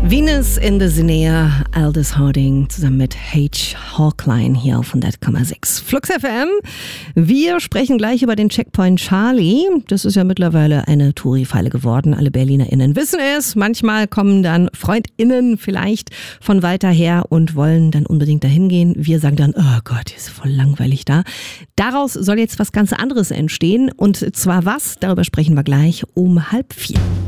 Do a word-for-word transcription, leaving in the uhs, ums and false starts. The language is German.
Venus in the Zinea, Aldous Harding zusammen mit H. Hawkline hier auf hundert Komma sechs. Flux F M. Wir sprechen gleich über den Checkpoint Charlie. Das ist ja mittlerweile eine Touri-Falle geworden. Alle BerlinerInnen wissen es. Manchmal kommen dann FreundInnen vielleicht von weiter her und wollen dann unbedingt dahin gehen. Wir sagen dann, oh Gott, ist voll langweilig da. Daraus soll jetzt was ganz anderes entstehen. Und zwar was? Darüber sprechen wir gleich um halb vier.